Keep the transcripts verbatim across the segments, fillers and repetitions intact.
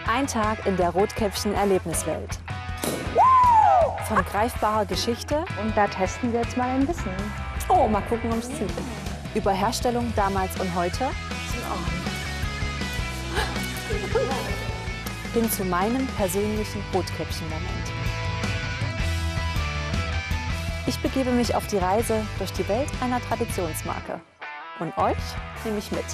Ein Tag in der Rotkäppchen-Erlebniswelt. Von greifbarer Geschichte. Und da testen wir jetzt mal ein Wissen. Oh, mal gucken, ums Ziel. Über Herstellung damals und heute. Hin zu meinem persönlichen Rotkäppchen-Moment. Ich begebe mich auf die Reise durch die Welt einer Traditionsmarke. Und euch nehme ich mit.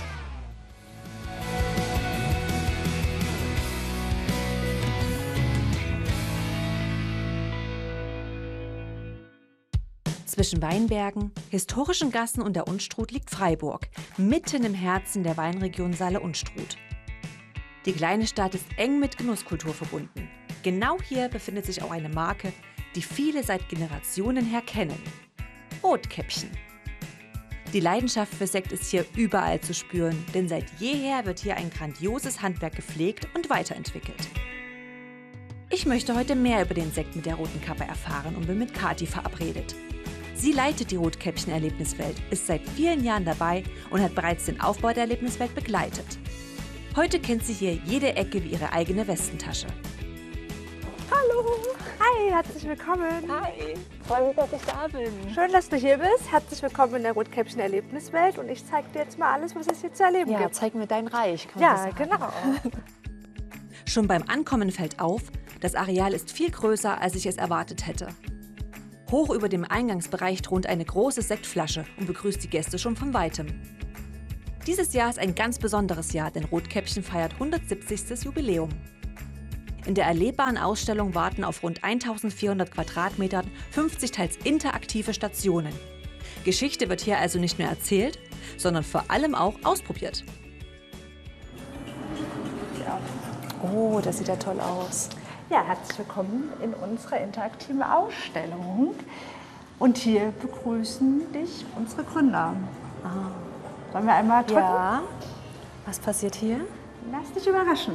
Zwischen Weinbergen, historischen Gassen und der Unstrut liegt Freiburg, mitten im Herzen der Weinregion Saale-Unstrut. Die kleine Stadt ist eng mit Genusskultur verbunden. Genau hier befindet sich auch eine Marke, die viele seit Generationen her kennen: Rotkäppchen. Die Leidenschaft für Sekt ist hier überall zu spüren, denn seit jeher wird hier ein grandioses Handwerk gepflegt und weiterentwickelt. Ich möchte heute mehr über den Sekt mit der roten Kappe erfahren und bin mit Kathi verabredet. Sie leitet die Rotkäppchen-Erlebniswelt, ist seit vielen Jahren dabei und hat bereits den Aufbau der Erlebniswelt begleitet. Heute kennt sie hier jede Ecke wie ihre eigene Westentasche. Hallo! Hi, herzlich willkommen! Hi, freue mich, dass ich da bin. Schön, dass du hier bist. Herzlich willkommen in der Rotkäppchen-Erlebniswelt und ich zeige dir jetzt mal alles, was es hier zu erleben ja, gibt. Ja, zeig mir dein Reich, kann man Ja, so sagen. genau. Schon beim Ankommen fällt auf, das Areal ist viel größer, als ich es erwartet hätte. Hoch über dem Eingangsbereich thront eine große Sektflasche und begrüßt die Gäste schon von Weitem. Dieses Jahr ist ein ganz besonderes Jahr, denn Rotkäppchen feiert hundertsiebzigstes Jubiläum. In der erlebbaren Ausstellung warten auf rund eintausendvierhundert Quadratmetern fünfzig teils interaktive Stationen. Geschichte wird hier also nicht nur erzählt, sondern vor allem auch ausprobiert. Ja. Oh, das sieht ja toll aus. Ja, herzlich willkommen in unserer interaktiven Ausstellung. Und hier begrüßen dich unsere Gründer. Ah. Sollen wir einmal drücken? Ja. Was passiert hier? Lass dich überraschen.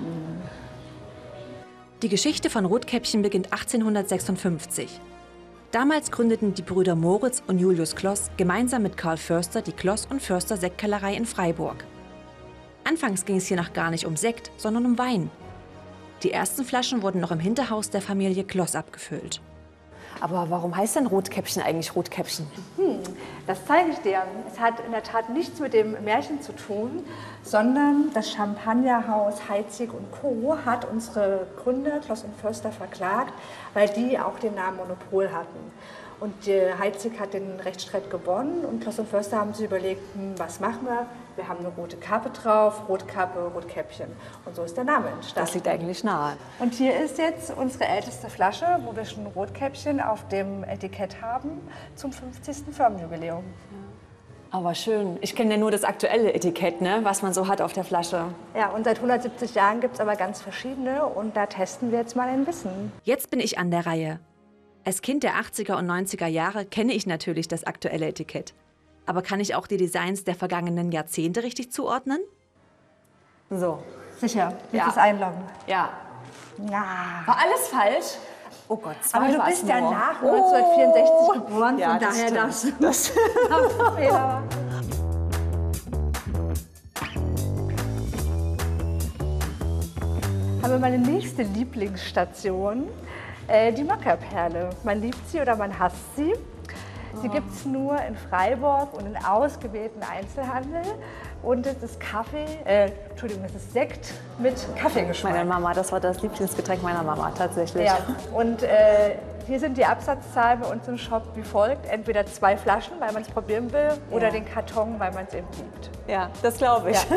Die Geschichte von Rotkäppchen beginnt achtzehnhundertsechsundfünfzig. Damals gründeten die Brüder Moritz und Julius Kloss gemeinsam mit Karl Förster die Kloss und Förster Sektkellerei in Freiburg. Anfangs ging es hier noch gar nicht um Sekt, sondern um Wein. Die ersten Flaschen wurden noch im Hinterhaus der Familie Kloss abgefüllt. Aber warum heißt denn Rotkäppchen eigentlich Rotkäppchen? Hm, das zeige ich dir. Es hat in der Tat nichts mit dem Märchen zu tun, sondern das Champagnerhaus Heidsieck und Co. hat unsere Gründer Kloss und Förster verklagt, weil die auch den Namen Monopol hatten. Und Heidsieck hat den Rechtsstreit gewonnen und Kloss und Förster haben sich überlegt, hm, was machen wir? Wir haben eine rote Kappe drauf, Rotkappe, Rotkäppchen. Und so ist der Name entstanden. Das liegt eigentlich nahe. Und hier ist jetzt unsere älteste Flasche, wo wir schon Rotkäppchen auf dem Etikett haben, zum fünfzigsten Firmenjubiläum. Aber schön. Ich kenne ja nur das aktuelle Etikett, ne? Was man so hat auf der Flasche. Ja, und seit hundertsiebzig Jahren gibt es aber ganz verschiedene und da testen wir jetzt mal ein Wissen. Jetzt bin ich an der Reihe. Als Kind der achtziger und neunziger Jahre kenne ich natürlich das aktuelle Etikett. Aber kann ich auch die Designs der vergangenen Jahrzehnte richtig zuordnen? So. Sicher, willst Ja. du es einloggen? Ja. Ja. War alles falsch? Oh Gott, zwei Aber du war's bist ja nur. nach neunzehnhundertvierundsechzig geboren, Ja, von das daher stimmt. darfst du Das Fehler. Haben wir meine nächste Lieblingsstation, äh, die Mokkaperle. Man liebt sie oder man hasst sie. Sie Oh. gibt es nur in Freiburg und in ausgewählten Einzelhandel. Und es ist Kaffee, äh, Entschuldigung, es ist Sekt mit Kaffeegeschmack. Meine Mama, das war das Lieblingsgetränk meiner Mama, tatsächlich. Ja, und äh, hier sind die Absatzzahlen bei uns im Shop wie folgt. Entweder zwei Flaschen, weil man es probieren will, oder Ja. den Karton, weil man es eben liebt. Ja, das glaube ich. Ja.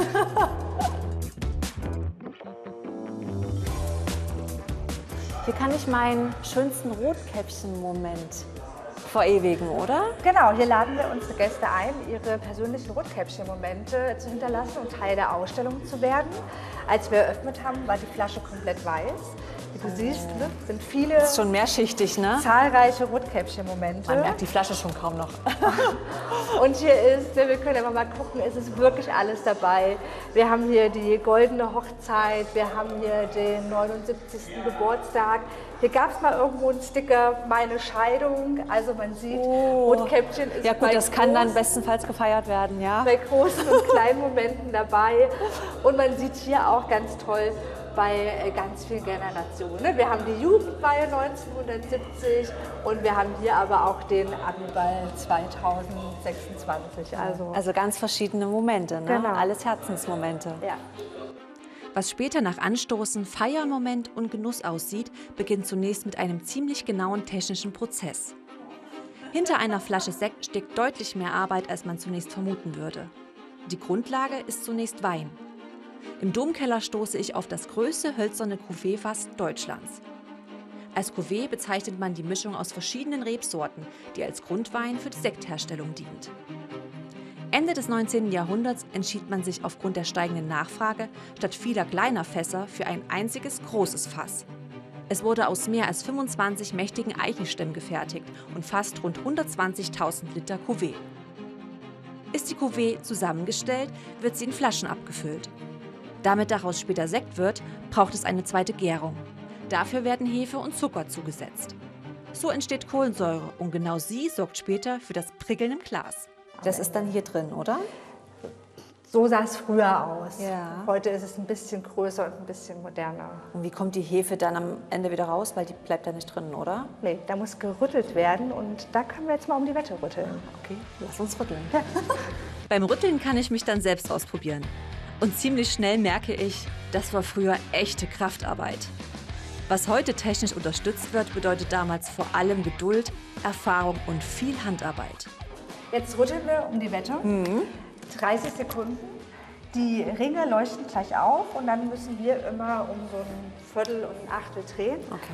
Hier kann ich meinen schönsten Rotkäppchen-Moment verewigen, oder? Genau, hier laden wir unsere Gäste ein, ihre persönlichen Rotkäppchen-Momente zu hinterlassen und Teil der Ausstellung zu werden. Als wir eröffnet haben, war die Flasche komplett weiß. Die Du siehst, ne, sind viele, Das ist schon mehrschichtig, ne? zahlreiche Rotkäppchen-Momente. Man merkt die Flasche schon kaum noch. Und hier ist, wir können einfach mal gucken, es ist wirklich alles dabei. Wir haben hier die goldene Hochzeit, wir haben hier den neunundsiebzigsten Geburtstag. Hier gab es mal irgendwo einen Sticker, meine Scheidung. Also man sieht, Oh. Rotkäppchen ist Ja gut, bei das kann dann groß- bestenfalls gefeiert werden, ja? bei großen und kleinen Momenten dabei. Und man sieht hier auch ganz toll bei äh, ganz vielen Generationen. ne? Wir haben die Jugendweihe neunzehnhundertsiebzig und wir haben hier aber auch den Abiball zweitausendsechsundzwanzig. Also, Also ganz verschiedene Momente, ne? Genau. Alles Herzensmomente. ja. Was später nach Anstoßen, Feiermoment und Genuss aussieht, beginnt zunächst mit einem ziemlich genauen technischen Prozess. Hinter einer Flasche Sekt steckt deutlich mehr Arbeit, als man zunächst vermuten würde. Die Grundlage ist zunächst Wein. Im Domkeller stoße ich auf das größte hölzerne Cuvée-Fass Deutschlands. Als Cuvée bezeichnet man die Mischung aus verschiedenen Rebsorten, die als Grundwein für die Sektherstellung dient. Ende des neunzehnten Jahrhunderts entschied man sich aufgrund der steigenden Nachfrage statt vieler kleiner Fässer für ein einziges großes Fass. Es wurde aus mehr als fünfundzwanzig mächtigen Eichenstämmen gefertigt und fasst rund hundertzwanzigtausend Liter Cuvée. Ist die Cuvée zusammengestellt, wird sie in Flaschen abgefüllt. Damit daraus später Sekt wird, braucht es eine zweite Gärung. Dafür werden Hefe und Zucker zugesetzt. So entsteht Kohlensäure und genau sie sorgt später für das Prickeln im Glas. Das ist dann hier drin, oder? So sah es früher aus. Ja. Heute ist es ein bisschen größer und ein bisschen moderner. Und wie kommt die Hefe dann am Ende wieder raus? Weil die bleibt ja nicht drin, oder? Nee, da muss gerüttelt werden und da können wir jetzt mal um die Wette rütteln. Okay, lass uns rütteln. Beim Rütteln kann ich mich dann selbst ausprobieren. Und ziemlich schnell merke ich, das war früher echte Kraftarbeit. Was heute technisch unterstützt wird, bedeutet damals vor allem Geduld, Erfahrung und viel Handarbeit. Jetzt rütteln wir um die Wette. dreißig Sekunden. Die Ringe leuchten gleich auf und dann müssen wir immer um so ein Viertel und ein Achtel drehen. Okay.